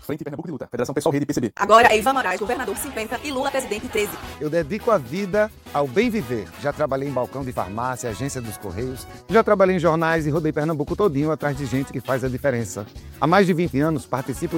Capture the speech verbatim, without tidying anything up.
Frente Pernambuco de Luta, Federação Pessoal Rede P C B. Agora é Ivan Moraes, governador cinquenta e Lula, presidente treze. Eu dedico a vida ao bem viver. Já trabalhei em balcão de farmácia, agência dos Correios, já trabalhei em jornais e rodei Pernambuco todinho atrás de gente que faz a diferença. Há mais de vinte anos participo